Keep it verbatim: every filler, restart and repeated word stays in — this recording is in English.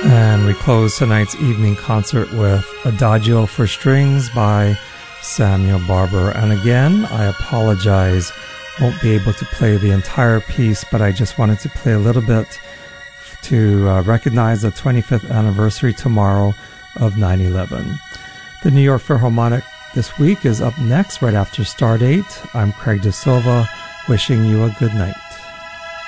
And we close tonight's evening concert with Adagio for Strings by Samuel Barber. And again, I apologize, won't be able to play the entire piece, but I just wanted to play a little bit to uh, recognize the twenty-fifth anniversary tomorrow of nine eleven. The New York Philharmonic this week is up next right after Stardate. I'm Craig De Silva, wishing you a good night.